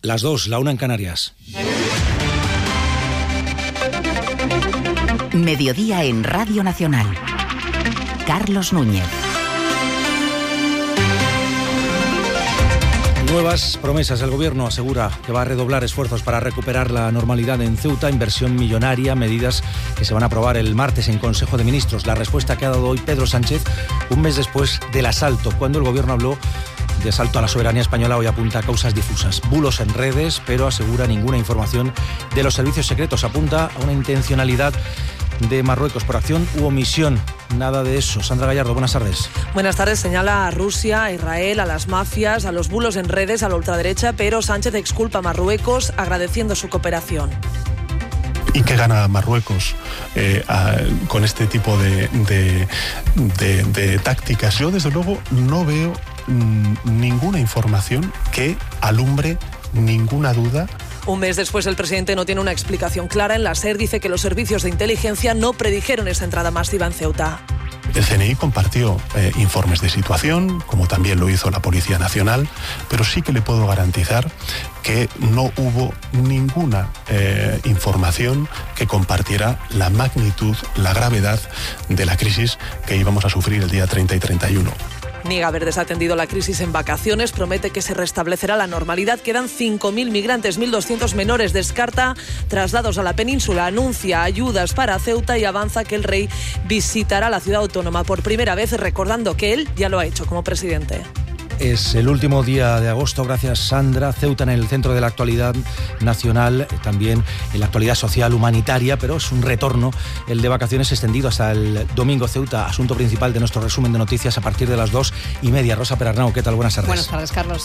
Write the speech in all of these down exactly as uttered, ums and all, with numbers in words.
Las dos, la una en Canarias. Mediodía en Radio Nacional. Carlos Núñez. Nuevas promesas. El Gobierno asegura que va a redoblar esfuerzos para recuperar la normalidad en Ceuta, inversión millonaria, medidas que se van a aprobar el martes en Consejo de Ministros. La respuesta que ha dado hoy Pedro Sánchez, un mes después del asalto, cuando el Gobierno habló de asalto a la soberanía española, hoy apunta a causas difusas. Bulos en redes, pero asegura ninguna información de los servicios secretos. Apunta a una intencionalidad de Marruecos por acción u omisión. Nada de eso. Sandra Gallardo, buenas tardes. Buenas tardes. Señala a Rusia, a Israel, a las mafias, a los bulos en redes, a la ultraderecha, pero Sánchez exculpa a Marruecos agradeciendo su cooperación. ¿Y qué gana Marruecos eh, a, con este tipo de, de, de, de tácticas? Yo, desde luego, no veo mmm, ninguna información que alumbre ninguna duda. Un mes después, el presidente no tiene una explicación clara. En la SER dice que los servicios de inteligencia no predijeron esa entrada masiva en Ceuta. El C N I compartió eh, informes de situación, como también lo hizo la Policía Nacional, pero sí que le puedo garantizar que no hubo ninguna eh, información que compartiera la magnitud, la gravedad de la crisis que íbamos a sufrir el día treinta y treinta y uno. Niega haber desatendido la crisis en vacaciones, promete que se restablecerá la normalidad. Quedan cinco mil migrantes, mil doscientos menores. Descarta traslados a la península, anuncia ayudas para Ceuta y avanza que el rey visitará la ciudad autónoma por primera vez, recordando que él ya lo ha hecho como presidente. Es el último día de agosto, gracias Sandra. Ceuta en el centro de la actualidad nacional, también en la actualidad social humanitaria, pero es un retorno, el de vacaciones extendido hasta el domingo. Ceuta, asunto principal de nuestro resumen de noticias a partir de las dos y media. Rosa Perarnau, ¿qué tal? Buenas tardes. Buenas tardes, Carlos.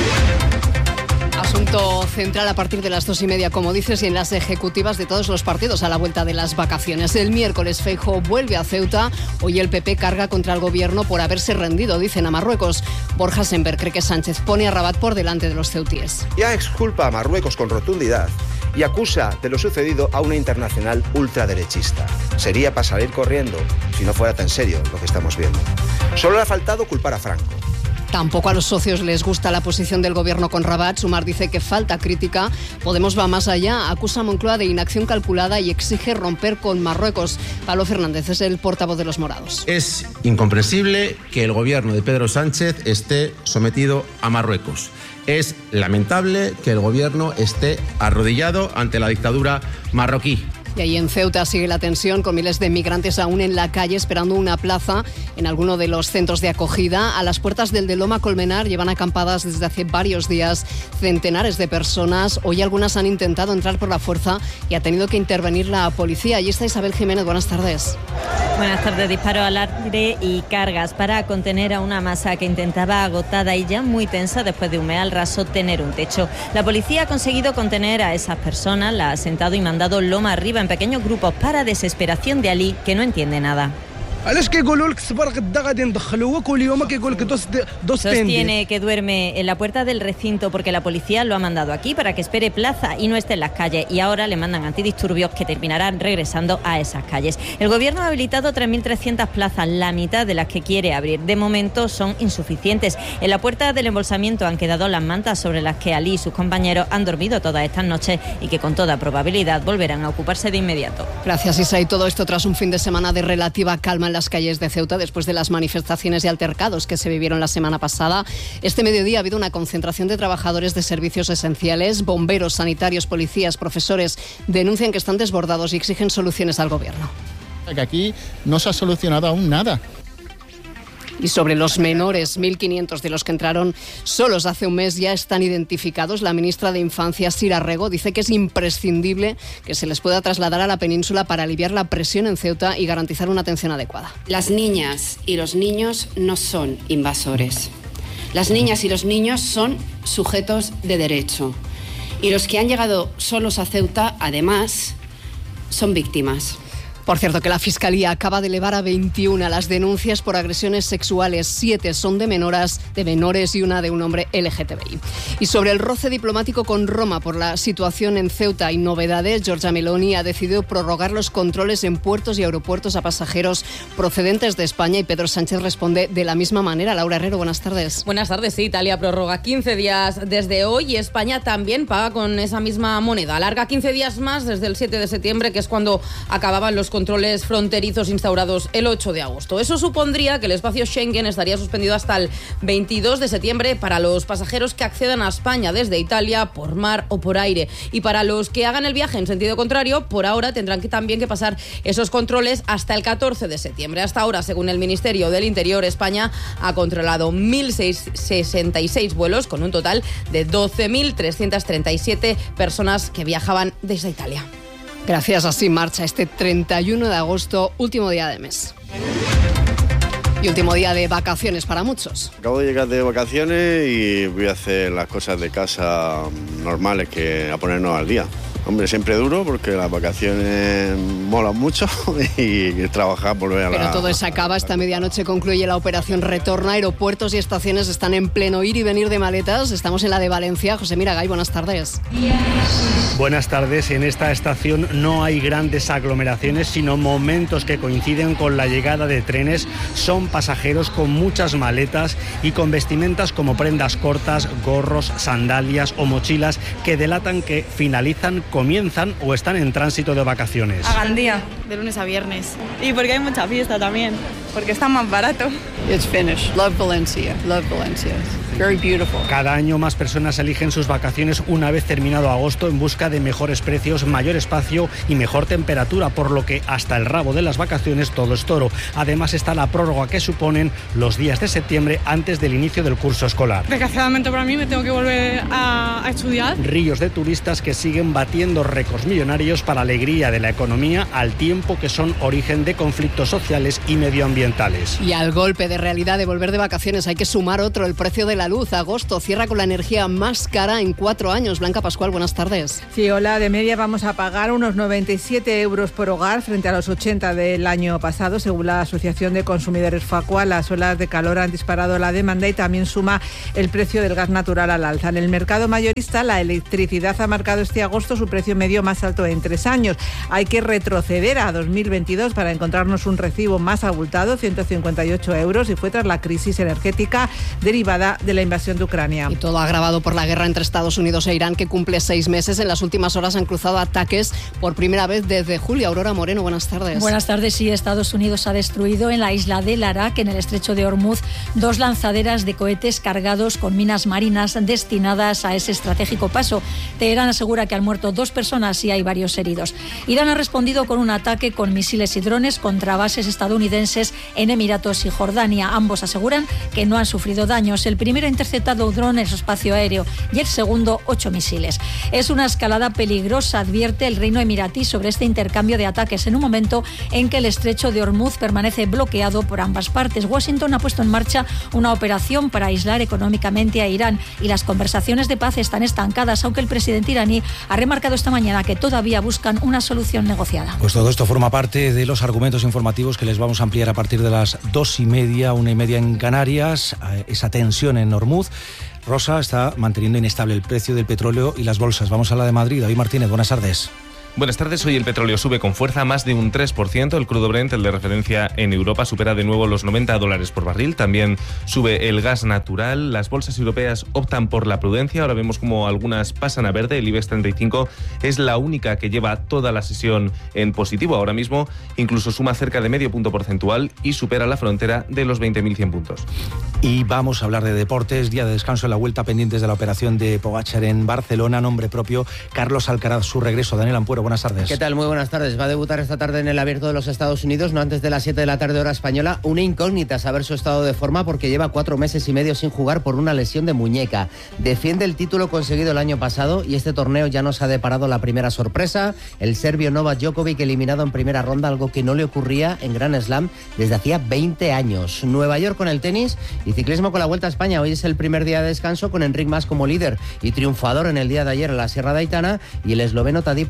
Asunto central a partir de las dos y media, como dices, y en las ejecutivas de todos los partidos a la vuelta de las vacaciones. El miércoles Feijóo vuelve a Ceuta. Hoy el P P carga contra el gobierno por haberse rendido, dicen, a Marruecos. Borja Semper cree que Sánchez pone a Rabat por delante de los ceutíes. Ya exculpa a Marruecos con rotundidad y acusa de lo sucedido a una internacional ultraderechista. Sería para salir corriendo si no fuera tan serio lo que estamos viendo. Solo le ha faltado culpar a Franco. Tampoco a los socios les gusta la posición del gobierno con Rabat. Sumar dice que falta crítica. Podemos va más allá. Acusa a Moncloa de inacción calculada y exige romper con Marruecos. Pablo Fernández es el portavoz de los morados. Es incomprensible que el gobierno de Pedro Sánchez esté sometido a Marruecos. Es lamentable que el gobierno esté arrodillado ante la dictadura marroquí. Y ahí en Ceuta sigue la tensión, con miles de migrantes aún en la calle esperando una plaza en alguno de los centros de acogida. A las puertas del de Loma Colmenar llevan acampadas desde hace varios días centenares de personas. Hoy algunas han intentado entrar por la fuerza y ha tenido que intervenir la policía. Allí está Isabel Jiménez, buenas tardes. Buenas tardes. Disparo al aire y cargas para contener a una masa que intentaba, agotada y ya muy tensa después de un mes al raso, tener un techo. La policía ha conseguido contener a esas personas, la ha sentado y mandado loma arriba en pequeños grupos para desesperación de Ali, que no entiende nada. Sostiene que duerme en la puerta del recinto porque la policía lo ha mandado aquí para que espere plaza y no esté en las calles, y ahora le mandan antidisturbios que terminarán regresando a esas calles. El gobierno ha habilitado tres mil trescientas plazas, la mitad de las que quiere abrir. De momento son insuficientes. En la puerta del embolsamiento han quedado las mantas sobre las que Ali y sus compañeros han dormido todas estas noches y que con toda probabilidad volverán a ocuparse de inmediato. Gracias, Isa. Y todo esto tras un fin de semana de relativa calma en las calles de Ceuta después de las manifestaciones y altercados que se vivieron la semana pasada. Este mediodía ha habido una concentración de trabajadores de servicios esenciales. Bomberos, sanitarios, policías, profesores denuncian que están desbordados y exigen soluciones al gobierno. Que aquí no se ha solucionado aún nada. Y sobre los menores, mil quinientos de los que entraron solos hace un mes ya están identificados. La ministra de Infancia, Sira Rego, dice que es imprescindible que se les pueda trasladar a la península para aliviar la presión en Ceuta y garantizar una atención adecuada. Las niñas y los niños no son invasores. Las niñas y los niños son sujetos de derecho. Y los que han llegado solos a Ceuta, además, son víctimas. Por cierto, que la Fiscalía acaba de elevar a veintiuna las denuncias por agresiones sexuales. Siete son de menores, de menores y una de un hombre L G T B I. Y sobre el roce diplomático con Roma por la situación en Ceuta y novedades, Giorgia Meloni ha decidido prorrogar los controles en puertos y aeropuertos a pasajeros procedentes de España y Pedro Sánchez responde de la misma manera. Laura Herrero, buenas tardes. Buenas tardes. Sí, Italia prorroga quince días desde hoy y España también paga con esa misma moneda. Alarga quince días más desde el siete de septiembre, que es cuando acababan los controles fronterizos instaurados el ocho de agosto. Eso supondría que el espacio Schengen estaría suspendido hasta el veintidós de septiembre para los pasajeros que accedan a España desde Italia por mar o por aire. Y para los que hagan el viaje en sentido contrario, por ahora tendrán que también que pasar esos controles hasta el catorce de septiembre. Hasta ahora, según el Ministerio del Interior, España ha controlado mil sesenta y seis vuelos con un total de doce mil trescientas treinta y siete personas que viajaban desde Italia. Gracias, así marcha este treinta y uno de agosto, último día de mes. Y último día de vacaciones para muchos. Acabo de llegar de vacaciones y voy a hacer las cosas de casa normales, que a ponernos al día. Hombre, siempre duro porque las vacaciones molan mucho y trabajar, volver a la... Pero todo se acaba. Esta medianoche concluye la operación Retorna. Aeropuertos y estaciones están en pleno ir y venir de maletas. Estamos en la de Valencia. José Miragay, buenas tardes. Buenas tardes. En esta estación no hay grandes aglomeraciones, sino momentos que coinciden con la llegada de trenes. Son pasajeros con muchas maletas y con vestimentas como prendas cortas, gorros, sandalias o mochilas que delatan que finalizan, comienzan o están en tránsito de vacaciones. A Gandía, de lunes a viernes. Y porque hay mucha fiesta también, porque está más barato. It's finished. Love Valencia. Love Valencia. Very beautiful. Cada año más personas eligen sus vacaciones una vez terminado agosto en busca de mejores precios, mayor espacio y mejor temperatura, por lo que hasta el rabo de las vacaciones todo es toro. Además está la prórroga que suponen los días de septiembre antes del inicio del curso escolar. Desgraciadamente para mí me tengo que volver a, a estudiar. Ríos de turistas que siguen batiendo récords millonarios para alegría de la economía, al tiempo que son origen de conflictos sociales y medioambientales. Y al golpe de realidad de volver de vacaciones hay que sumar otro, el precio de la luz. Agosto cierra con la energía más cara en cuatro años. Blanca Pascual, buenas tardes. Sí, hola. De media vamos a pagar unos noventa y siete euros por hogar frente a los ochenta del año pasado. Según la Asociación de Consumidores Facua, las olas de calor han disparado la demanda y también suma el precio del gas natural al alza. En el mercado mayorista, la electricidad ha marcado este agosto su precio medio más alto en tres años. Hay que retroceder a dos mil veintidós para encontrarnos un recibo más abultado, ciento cincuenta y ocho euros, y fue tras la crisis energética derivada de la invasión de Ucrania. Y todo agravado por la guerra entre Estados Unidos e Irán, que cumple seis meses. En las últimas horas han cruzado ataques por primera vez desde julio. Aurora Moreno, buenas tardes. Buenas tardes. Sí, Estados Unidos ha destruido en la isla de Larak, en el estrecho de Hormuz, dos lanzaderas de cohetes cargados con minas marinas destinadas a ese estratégico paso. Teherán asegura que han muerto dos personas y hay varios heridos. Irán ha respondido con un ataque con misiles y drones contra bases estadounidenses en Emiratos y Jordania. Ambos aseguran que no han sufrido daños. El primero ha interceptado drones en su espacio aéreo y el segundo ocho misiles. Es una escalada peligrosa, advierte el Reino Emiratí sobre este intercambio de ataques en un momento en que el estrecho de Hormuz permanece bloqueado por ambas partes. Washington ha puesto en marcha una operación para aislar económicamente a Irán y las conversaciones de paz están estancadas, aunque el presidente iraní ha remarcado esta mañana que todavía buscan una solución negociada. Pues todo esto forma parte de los argumentos informativos que les vamos a ampliar a partir de las dos y media, una y media en Canarias. Esa tensión en Hormuz. Rosa, está manteniendo inestable el precio del petróleo y las bolsas. Vamos a la de Madrid. David Martínez, buenas tardes. Buenas tardes. Hoy el petróleo sube con fuerza más de un tres por ciento. El crudo Brent, el de referencia en Europa, supera de nuevo los noventa dólares por barril. También sube el gas natural. Las bolsas europeas optan por la prudencia. Ahora vemos como algunas pasan a verde. El IBEX treinta y cinco es la única que lleva toda la sesión en positivo. Ahora mismo incluso suma cerca de medio punto porcentual y supera la frontera de los veinte mil cien puntos. Y vamos a hablar de deportes. Día de descanso en la Vuelta, pendientes de la operación de Pogačar en Barcelona. Nombre propio, Carlos Alcaraz, su regreso. Daniel Ampuero, buenas tardes. ¿Qué tal? Muy buenas tardes. Va a debutar esta tarde en el Abierto de los Estados Unidos, no antes de las siete de la tarde hora española. Una incógnita saber su estado de forma porque lleva cuatro meses y medio sin jugar por una lesión de muñeca. Defiende el título conseguido el año pasado y este torneo ya nos ha deparado la primera sorpresa. El serbio Novak Djokovic eliminado en primera ronda, algo que no le ocurría en Grand Slam desde hacía veinte años. Nueva York con el tenis y ciclismo con la Vuelta a España. Hoy es el primer día de descanso con Enric Mas como líder y triunfador en el día de ayer en la Sierra de Aitana y el esloveno Tadej Pogačar el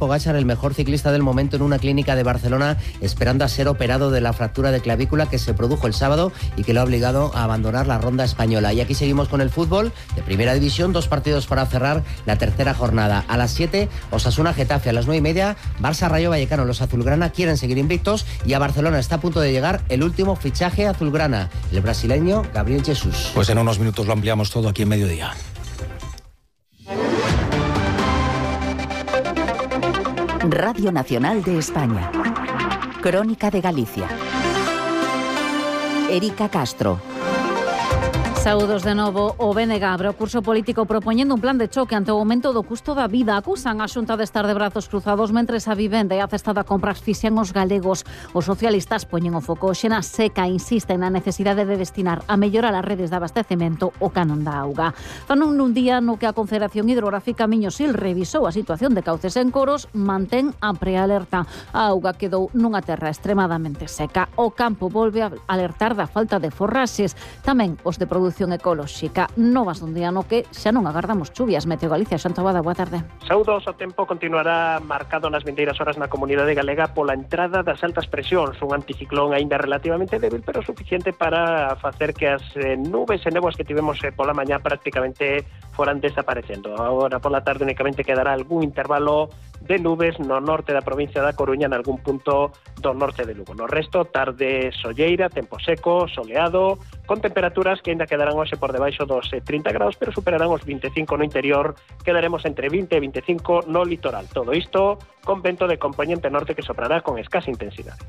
mejor ciclista del momento en una clínica de Barcelona, esperando a ser operado de la fractura de clavícula que se produjo el sábado y que lo ha obligado a abandonar la ronda española. Y aquí seguimos con el fútbol de Primera División, dos partidos para cerrar la tercera jornada. A las siete, Osasuna Getafe, a las nueve y media, Barça Rayo Vallecano. Los azulgrana quieren seguir invictos y a Barcelona está a punto de llegar el último fichaje azulgrana, el brasileño Gabriel Jesús. Pues en unos minutos lo ampliamos todo aquí en Mediodía. Radio Nacional de España. Crónica de Galicia. Erika Castro. Saúdos de novo. O B N G abre o curso político propoñendo un plan de choque ante o aumento do custo da vida. Acusan a Xunta de estar de brazos cruzados mentres a vivenda e a cesta da compra asfixian os galegos. Os socialistas poñen o foco hoxe na seca e insisten na necesidade de destinar a mellorar as redes de abastecemento o canon da auga. Fanon nun día no que a Confederación Hidrográfica Miño-Sil revisou a situación de cauces en Coros, mantén a prealerta. A auga quedou nunha terra extremadamente seca. O campo volve a alertar da falta de forraxes. Tamén os de produción ecolóxica. Novas dun día no que xa non agardamos chuvias. Meteo Galicia, Xanto Abada, boa tarde. Saúdos, o tempo continuará marcado nas vindeiras horas na comunidade galega pola entrada das altas presións, un anticiclón aínda relativamente débil, pero suficiente para facer que as eh, nubes e néboas que tivemos eh, pola mañá prácticamente foran desaparecendo. Agora pola tarde únicamente quedará algún intervalo de nubes no norte da provincia da Coruña, en algún punto do norte de Lugo. No resto, tarde solleira, tempo seco, soleado, con temperaturas que ainda quedarán hoxe por debaixo dos trinta graus, pero superarán os vinte e cinco no interior, quedaremos entre vinte e vinte e cinco no litoral. Todo isto con vento de componente norte que soprará con escasa intensidade.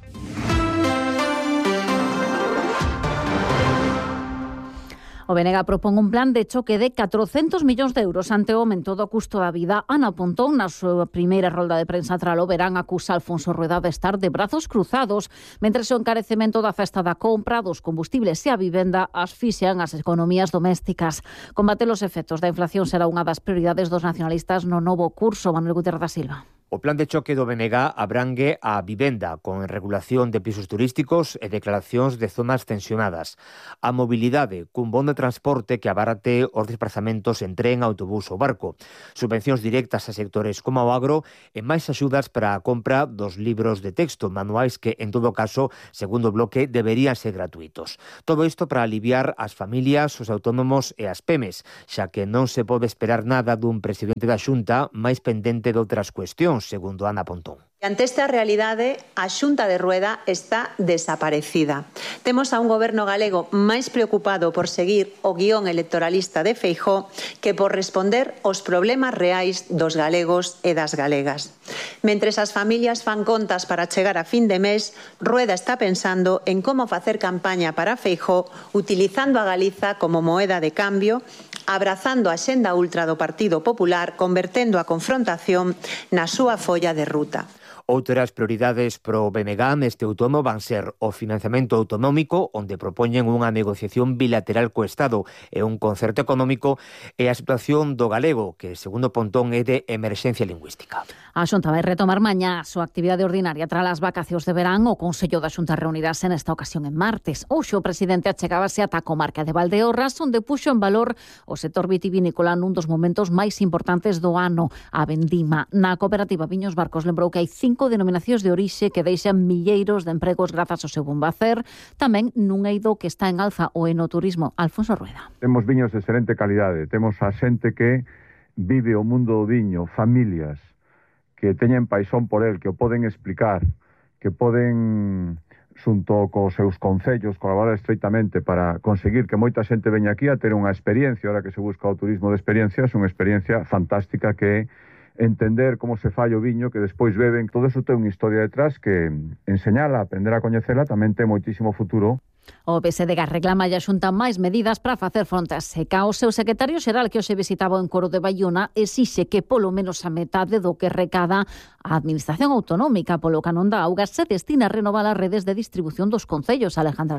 O B N G propón un plan de choque de catrocentos millóns de euros ante o aumento do custo da vida. Ana Pontón, na súa primeira rolda de prensa tras o verán, acusa Alfonso Rueda de estar de brazos cruzados, mentres o encarecemento da cesta da compra, dos combustibles e a vivenda asfixian as economías domésticas. Combater os efectos da inflación será unha das prioridades dos nacionalistas no novo curso. Manuel Gutiérrez da Silva. O plan de choque do B N G abrangue a vivenda con regulación de pisos turísticos e declaracións de zonas tensionadas. A mobilidade cun bon de transporte que abarate os desplazamentos en tren, autobús ou barco. Subvencións directas a sectores como o agro e máis axudas para a compra dos libros de texto, manuais que, en todo caso, segundo o bloque, deberían ser gratuitos. Todo isto para aliviar as familias, os autónomos e as pemes, xa que non se pode esperar nada dun presidente da Xunta máis pendente de outras cuestións, segundo Ana Pontón. Ante esta realidade, a Xunta de Rueda está desaparecida. Temos a un goberno galego máis preocupado por seguir o guión electoralista de Feijóo que por responder aos problemas reais dos galegos e das galegas. Mentres as familias fan contas para chegar a fin de mes, Rueda está pensando en como facer campaña para Feijóo utilizando a Galiza como moeda de cambio, abrazando a xenda ultra do Partido Popular, convertendo a confrontación na súa folla de ruta. Outras prioridades pro B N G neste outono van ser o financiamento autonómico, onde propoñen unha negociación bilateral co Estado e un concerto económico, e a situación do galego, que, segundo Pontón, é de emerxencia lingüística. A Xunta vai retomar mañá a súa actividade ordinaria tras as vacacións de verán. O Consello da Xunta reunirase nesta ocasión en martes. Hoxe o presidente achegábase ata a comarca de Valdeorras, onde puxo en valor o sector vitivinícola nun dos momentos máis importantes do ano, a vendima. Na cooperativa Viños Barcos lembrou que hai cinco denominacións de orixe que deixan milleiros de empregos grazas ao seu bombacer, tamén nun eido que está en alza, o enoturismo. Alfonso Rueda. Temos viños de excelente calidade, temos a xente que vive o mundo do viño, familias que teñen paixón por el, que o poden explicar, que poden, xunto cos seus concellos, colaborar estreitamente para conseguir que moita xente veña aquí a ter unha experiencia. Ahora que se busca o turismo de experiencias, unha experiencia fantástica que entender como se fai o viño que despois beben. Todo eso ten unha historia detrás que enseñala, aprender a coñecela, tamén ten moitísimo futuro. O P S D G reclama e xunta máis medidas para facer fronte á seca. O seu secretario xeral, que hoxe visitaba o encoro de Baiona, exixe que polo menos a metade do que recada a Administración Autonómica polo canon da auga se destina a renovar as redes de distribución dos concellos. Alejandra López.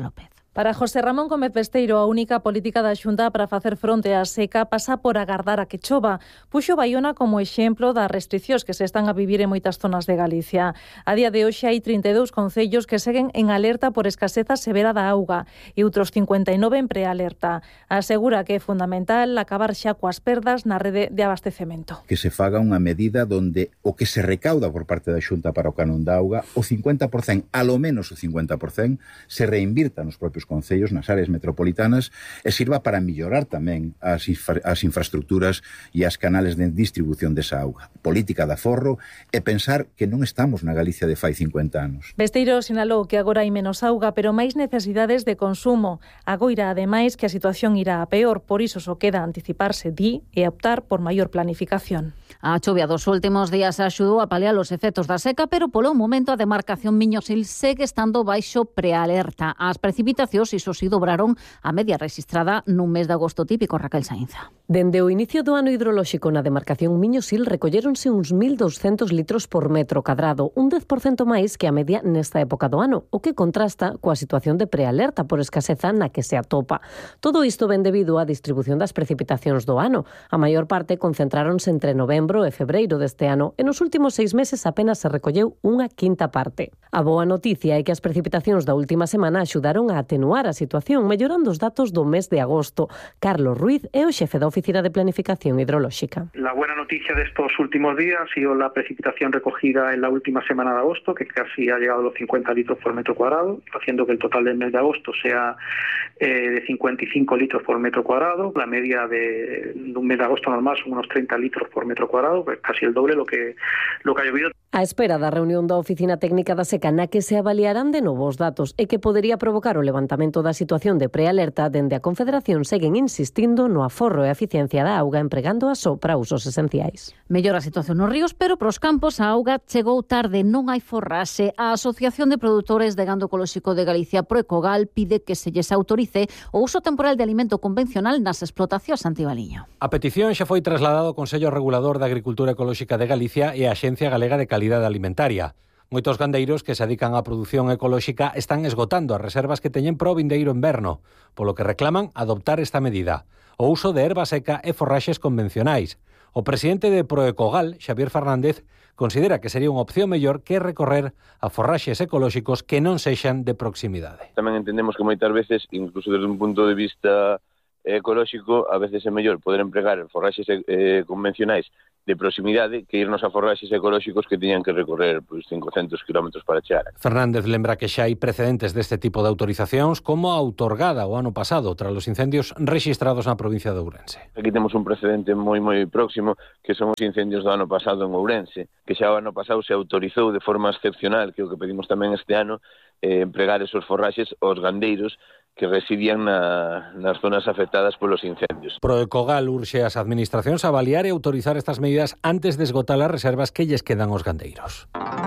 Para José Ramón Gómez Besteiro, a única política da Xunta para facer fronte á seca pasa por agardar a que chova. Puxo Baiona como exemplo das restricións que se están a vivir en moitas zonas de Galicia. A día de hoxe hai trinta e dous concellos que seguen en alerta por escaseza severa da auga e outros cincuenta e nove en prealerta. Asegura que é fundamental acabar xa coas perdas na rede de abastecemento. Que se faga unha medida donde o que se recauda por parte da Xunta para o canon da auga, o cincuenta por cento, alo menos o cincuenta por cento, se reinvirta nos propios concellos, nas áreas metropolitanas, e sirva para mellorar tamén as, infra as infraestructuras e as canales de distribución desa auga. Política de aforro e pensar que non estamos na Galicia de fai cincuenta anos. Besteiro sinalou que agora hai menos auga, pero máis necesidades de consumo. Agoira, ademais, que a situación irá a peor, por iso só queda anticiparse, di, e optar por maior planificación. A chuvia dos últimos días axudou a paliar os efectos da seca, pero polo momento a demarcación Miño-Sil segue estando baixo prealerta. As precipitacións iso si dobraron a media registrada nun mes de agosto típico, Raquel Sainza. Dende o inicio do ano hidrolóxico na demarcación Miño-Sil recolléronse uns mil douscentos litros por metro cadrado, un dez por cento máis que a media nesta época do ano, o que contrasta coa situación de prealerta por escaseza na que se atopa. Todo isto ven debido á distribución das precipitacións do ano. A maior parte concentráronse entre novembro e febreiro deste ano e nos últimos seis meses apenas se recolleu unha quinta parte. A boa noticia é que as precipitacións da última semana axudaron a atenuar a situación, mellorando os datos do mes de agosto. Carlos Ruiz é o xefe da Oficina de Planificación Hidrolóxica. La buena noticia de estos últimos días ha sido la precipitación recogida en la última semana de agosto, que casi ha llegado a los cincuenta litros por metro cuadrado, haciendo que el total del mes de agosto sea eh, de cincuenta y cinco litros por metro cuadrado. La media de, de un mes de agosto normal son unos treinta litros por metro cuadrado, pues casi el doble lo que, lo que ha llovido. A espera da reunión da Oficina Técnica da Seca na que se avaliarán de novos datos e que podería provocar o levantamento da situación de prealerta, dende a Confederación seguen insistindo no aforro e a eficiencia da auga empregando a só para usos esenciais. Mellora a situación nos ríos, pero pros campos a auga chegou tarde, non hai forraxe. A Asociación de Produtores de Gando Ecolóxico de Galicia, Proecogal, pide que se lles autorice o uso temporal de alimento convencional nas explotacións, Antibaliño. A petición xa foi trasladado ao Consello Regulador da Agricultura Ecolóxica de Galicia e á Axencia Galega de Calidade Alimentaria. Moitos gandeiros que se dedican á produción ecolóxica están esgotando as reservas que teñen pro vindeiro inverno, polo que reclaman adoptar esta medida, o uso de erva seca e forraxes convencionais. O presidente de Proecogal, Xavier Fernández, considera que sería unha opción mellor que recorrer a forraxes ecolóxicos que non sexan de proximidade. Tamén entendemos que moitas veces, incluso desde un punto de vista ecolóxico, a veces é mellor poder empregar forraxes eh, convencionais de proximidade que irnos a forraxes ecolóxicos que tiñan que recorrer pues, cincocentos kilómetros para chegar. Fernández lembra que xa hai precedentes deste tipo de autorizacións, como a outorgada o ano pasado tras os incendios rexistrados na provincia de Ourense. Aquí temos un precedente moi moi próximo, que son os incendios do ano pasado en Ourense, que xa o ano pasado se autorizou de forma excepcional, que é o que pedimos tamén este ano, eh, empregar esos forraxes aos gandeiros que residían na, nas zonas afectadas polos incendios. Proecogal urxe as administracións a avaliar e autorizar estas medidas antes de esgotar as reservas que lles quedan aos gandeiros.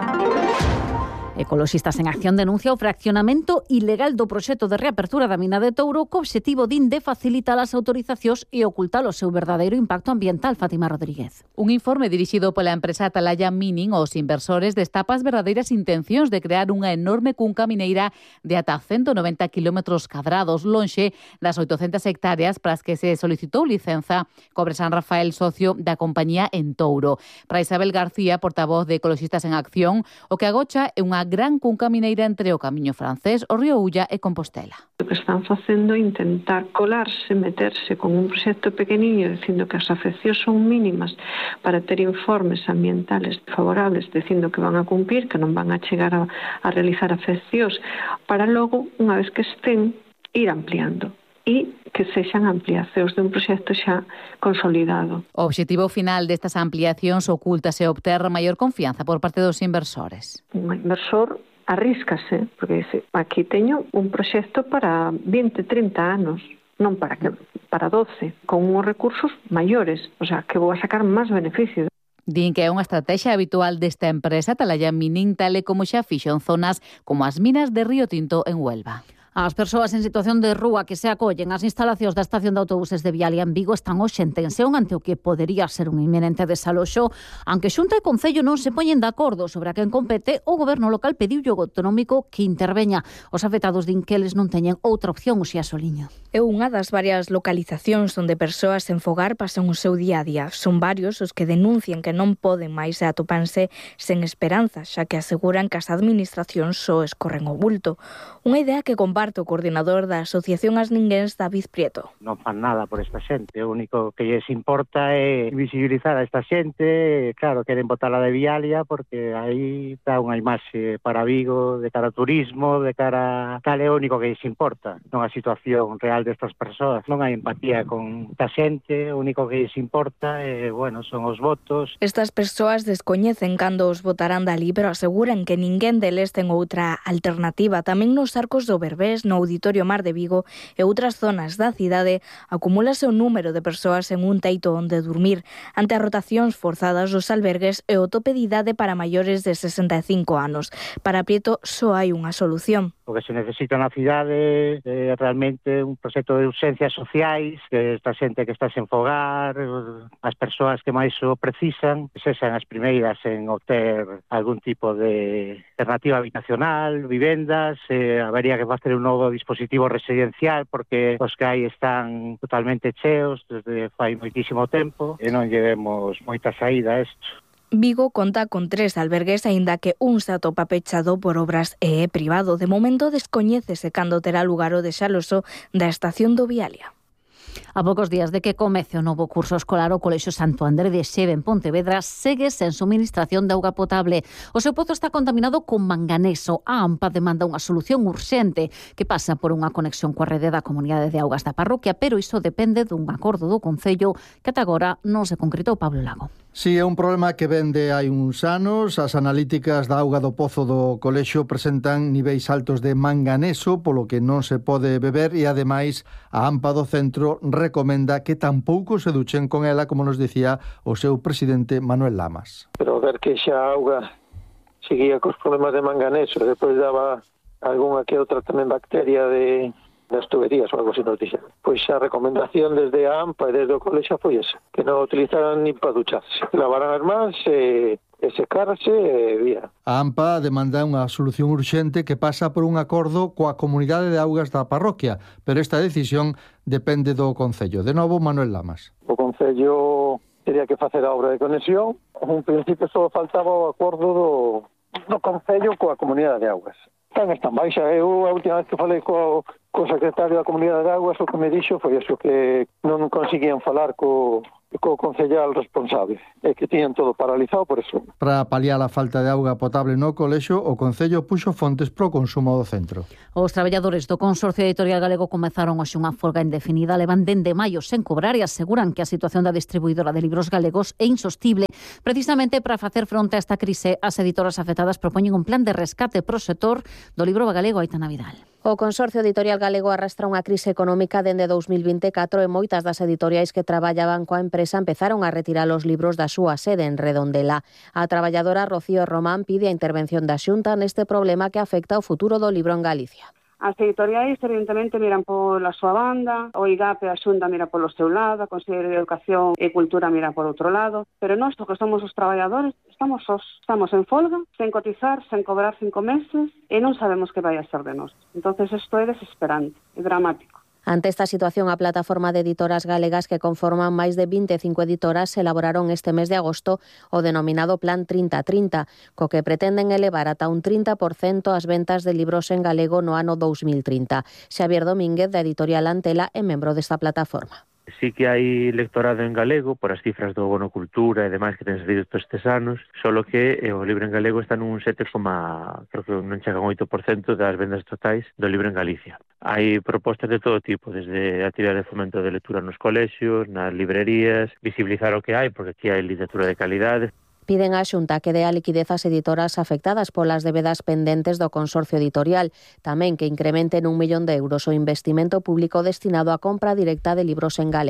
Ecoloxistas en Acción denuncia o fraccionamento ilegal do proxecto de reapertura da mina de Touro co obxectivo din de facilitar as autorizacións e ocultar o seu verdadeiro impacto ambiental. Fátima Rodríguez. Un informe dirixido pola empresa Atalaya Mining aos inversores destapa as verdadeiras intencións de crear unha enorme cunca mineira de ata ciento noventa kilómetros cadrados, lonxe das oitocentas hectáreas para as que se solicitou licenza cobre San Rafael, socio da compañía en Touro. Para Isabel García, portavoz de Ecoloxistas en Acción, o que agocha é unha gran cunca mineira entre o Camiño Francés, o Río Ulla e Compostela. O que están facendo é intentar colarse, meterse con un proxecto pequeniño dicindo que as afeccións son mínimas para ter informes ambientales favorables dicindo que van a cumprir, que non van a chegar a, a realizar afeccións, para logo, unha vez que estén, ir ampliando e que sexan ampliacións dun proxecto xa consolidado. O obxectivo final destas ampliacións ocúltase obter maior confianza por parte dos inversores. Un inversor arríscase, porque dice, aquí teño un proxecto para vinte, trinta anos, non para que para doce, con uns recursos maiores, o sea, que vou a sacar máis beneficios. Din que é unha estrategia habitual desta empresa Atalaya Mining, tal e como xa fixo en zonas como as minas de Río Tinto en Huelva. As persoas en situación de rúa que se acollen ás instalacións da estación de autobuses de Vialia en Vigo están hoxe en tensión ante o que podería ser un inminente desaloxo. Aunque Xunta e Concello non se poñen de acordo sobre a quen compete, o goberno local pediu ao autonómico que interveña. Os afectados din que eles non teñen outra opción, o Xia Soliño. É unha das varias localizacións onde persoas sen fogar pasan o seu día a día. Son varios os que denuncian que non poden máis e atopanse sen esperanza, xa que aseguran que as administracións só escorren o bulto. Unha idea que comparte o coordinador da Asociación As Ninguéns, David Prieto. Non fan nada por esta xente, o único que lles importa é visibilizar a esta xente. Claro, queren botala de Vialia porque aí dá unha imaxe para Vigo de cara ao turismo, de cara... Tal é o único que lles importa, non a situación real destas persoas. Non hai empatía con esta xente, o único que lles importa é, bueno, son os votos. Estas persoas descoñecen cando os votarán dali, pero aseguran que ninguén deles ten outra alternativa. Tamén nos arcos do Berbés, no Auditorio Mar de Vigo e outras zonas da cidade, acumúlase o número de persoas en un teito onde dormir ante as rotacións forzadas dos albergues e o tope de idade para maiores de sesenta e cinco anos. Para Prieto só hai unha solución. O que se necesita na cidade é realmente un proxecto de urxencias sociais, que esta xente que está sen fogar, as persoas que máis o precisan, sexan as primeiras en obter algún tipo de alternativa habitacional, vivendas, eh, habería que facer un novo dispositivo residencial porque os que hai están totalmente cheos desde fai moitísimo tempo e non llevemos moita saída a isto. Vigo conta con tres albergues, aínda que un se atopa pechado por obras e é privado. De momento descoñécese cando terá lugar o desaloxo da estación do Vialia. A poucos días de que comece o novo curso escolar, o Colexio Santo André de Xeve en Pontevedra segue sen suministración de auga potable. O seu pozo está contaminado con manganeso. A AMPA demanda unha solución urxente que pasa por unha conexión coa rede da Comunidade de Augas da parroquia, pero iso depende dun acordo do Concello que ata agora non se concretou. Pablo Lago. Si, é un problema que vende hai uns anos. As analíticas da auga do pozo do colexio presentan niveis altos de manganeso, polo que non se pode beber e, ademais, a AMPA do centro recomenda que tampouco se duchen con ela, como nos dicía o seu presidente Manuel Lamas. Pero ver que xa a auga seguía cos problemas de manganeso, depois daba algunha que outra tamén bacteria de... das tuberías ou algo así nos dixeron. Pois a recomendación desde a AMPA e desde o colexio foi esa, que non utilizaran nin para ducharse. Lavaran as mans e, e secarse e vía. A AMPA demanda unha solución urxente que pasa por un acordo coa Comunidade de Augas da parroquia, pero esta decisión depende do Concello. De novo, Manuel Lamas. O Concello teria que facer a obra de conexión. En principio só faltaba o acordo do, do Concello coa Comunidade de Augas. Están están baixa. Eu a última vez que falei co, co secretario da Comunidade de Augas, o que me dixo foi eso, que non conseguían falar co, co concellal responsable, e que tiñan todo paralizado por eso. Para paliar a falta de auga potable no colexio, o Concello puxo fontes pro consumo do centro. Os traballadores do Consorcio Editorial Galego comezaron hoxe unha folga indefinida, levan dende maio sen cobrar e aseguran que a situación da distribuidora de libros galegos é insostible. Precisamente para facer fronte a esta crise, as editoras afectadas propoñen un plan de rescate pro sector do libro galego. Aitana Vidal. O Consorcio Editorial Galego arrastra unha crise económica dende dous mil vinte e catro e moitas das editoriais que traballaban coa empresa empezaron a retirar os libros da súa sede en Redondela. A traballadora Rocío Román pide a intervención da Xunta neste problema que afecta o futuro do libro en Galicia. As editoriais, evidentemente, miran pola súa banda, o I G A P e a Xunta mira polo seu lado, a Consellería de Educación e Cultura mira por outro lado, pero nós, que somos os traballadores, estamos sós, estamos en folga, sen cotizar, sen cobrar cinco meses, e non sabemos que vai a ser de nós. Entonces, isto é desesperante, é dramático. Ante esta situación, a plataforma de editoras galegas que conforman máis de vinte e cinco editoras elaboraron este mes de agosto o denominado Plan trinta trinta, co que pretenden elevar ata un trinta por cento as ventas de libros en galego no ano dous mil trinta. Xavier Domínguez, da editorial Antela, é membro desta plataforma. Sí que hai lectorado en galego por as cifras do Bono Cultura e demais que ten salido todos estes anos, solo que o libro en galego está nun sete, creo que non chega un oito por cento das vendas totais do libro en Galicia. Hai propostas de todo tipo, desde a actividade de fomento de lectura nos colexios, nas librerías, visibilizar o que hai, porque aquí hai literatura de calidade. Piden á Xunta que dé a liquidez ás editoras afectadas polas debedas pendentes do Consorcio Editorial, tamén que incrementen un millón de euros o investimento público destinado á compra directa de libros en galego.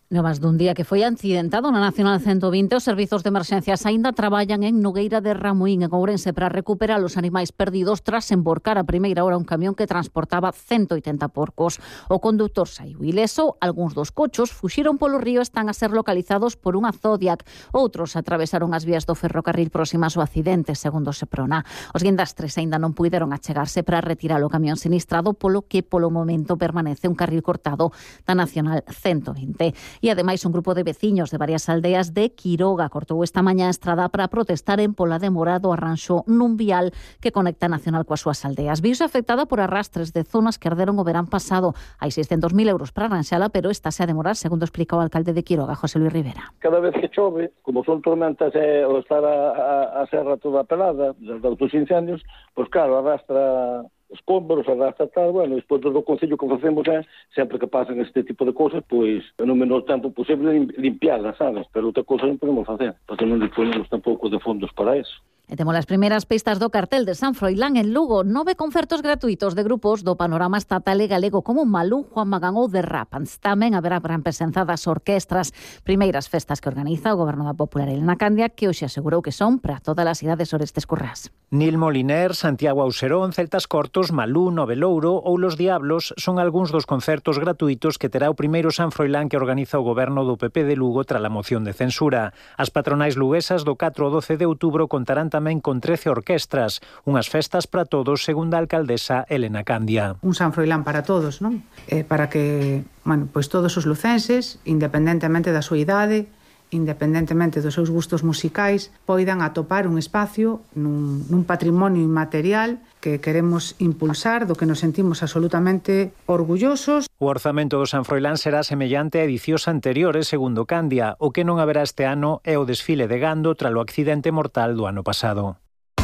No máis dun día que foi accidentado na Nacional ciento vinte, os servizos de emerxencias aínda traballan en Nogueira de Ramuín, en Ourense, para recuperar os animais perdidos tras emborcar a primeira hora un camión que transportaba ciento oitenta porcos. O conductor saiu ileso, algúns dos cochos fuxiron polo río e están a ser localizados por unha Zodiac. Outros atravesaron as vías do ferrocarril próximas ao accidente, segundo Seprona. Os guindastres aínda non puideron achegarse para retirar o camión sinistrado, polo que polo momento permanece un carril cortado da Nacional ciento vinte. E ademais un grupo de veciños de varias aldeas de Quiroga cortou esta mañá a estrada para protestaren pola demora do arranxo nun vial que conecta a Nacional coas súas aldeas. Viuse afectada por arrastres de zonas que arderon o verán pasado. Hai seiscentos mil euros para arranxala, pero esta se a demorar, segundo explicou o alcalde de Quiroga, José Luis Rivera. Cada vez que chove, como son tormentas e o estar a, a, a serra toda pelada, de outros incendios, pois claro, arrastra escombros, arrastra tal, bueno, despois do concello que facemos é, sempre que pasan este tipo de cousas, pois, no menor tempo posible, limpiarlas, sabes? Pero outra cousa non podemos facer, porque non disponemos tampouco de fondos para eso. E temos as primeiras pistas do cartel de San Froilán en Lugo. Nove concertos gratuitos de grupos do panorama estatal e galego como Malú, Juan Magán ou The Rapans. Tamén haberá gran presenza das orquestras. Primeiras festas que organiza o Goberno da Popular Elena Candia, que hoxe asegurou que son para todas as idades Orestes Currás. Nil Moliner, Santiago Auserón, Celtas Cortos, Malú, Novelouro ou Los Diablos son algúns dos concertos gratuitos que terá o primeiro San Froilán que organiza o Goberno do P P de Lugo tras a moción de censura. As patronais luguesas do catro ao doce de outubro contarán tamén con trece orquestras, unhas festas para todos, segundo a alcaldesa Elena Candia. Un San Froilán para todos, non? Eh, para que, bueno, pois todos os lucenses, independentemente da súa idade, independentemente dos seus gustos musicais, poidan atopar un espacio nun, nun patrimonio inmaterial que queremos impulsar, do que nos sentimos absolutamente orgullosos. O orzamento do San Froilán será semellante a edicións anteriores, segundo Candia. O que non haberá este ano é o desfile de gando tralo accidente mortal do ano pasado.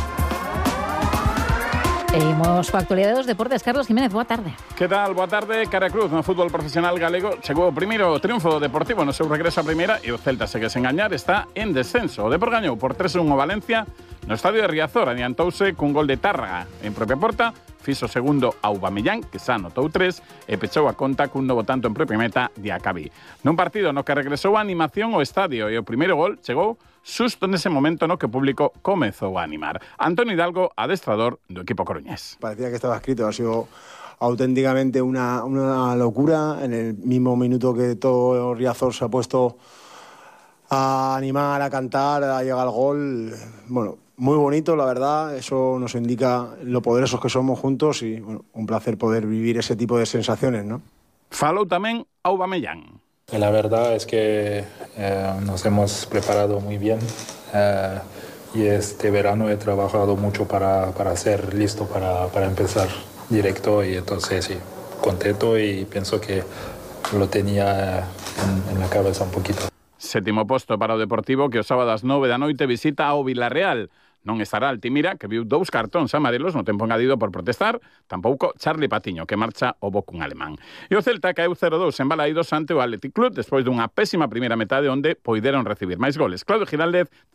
E imos coa actualidade dos deportes. Carlos Jiménez, boa tarde. Que tal? Boa tarde. Caracruz, no fútbol profesional galego, chegou o primeiro triunfo do Deportivo no seu regreso a primeira e o Celta, segue sen gañar, está en descenso. O Depor gañou por tres a un o Valencia no estadio de Riazor, adiantouse cun gol de Tárraga en propia porta, fixo segundo Aubameyang, que xa anotou tres, e pechou a conta cun novo tanto en propia meta de Acabí. Nun partido no que regresou a animación ao estadio e o primeiro gol chegou xusto nese momento no que o público comezou a animar. Antonio Hidalgo, adestrador do equipo coruñés. Parecía que estaba escrito, ha sido auténticamente una, una locura. En el mismo minuto que todo Riazor se ha puesto a animar, a cantar, a llegar al gol, bueno, muy bonito, la verdad. Eso nos indica lo poderosos que somos juntos y bueno, un placer poder vivir ese tipo de sensaciones, ¿no? Falou tamén Aubameyang. La verdad es que eh, nos hemos preparado muy bien eh, y este verano he trabajado mucho para, para ser listo para, para empezar directo y entonces sí, contento y pienso que lo tenía en, en la cabeza un poquito. Sétimo posto para o Deportivo, que o sábado ás nove da noite visita ao Villarreal. Non estará Altimira, que viu dous cartóns amarelos no tempo engadido por protestar, tampouco Charlie Patiño, que marcha o bo cun alemán. E o Celta caeu cero dous en Balaídos ante o Athletic Club, despois dunha pésima primeira metade onde poideron recibir máis goles. Claudio Giraldez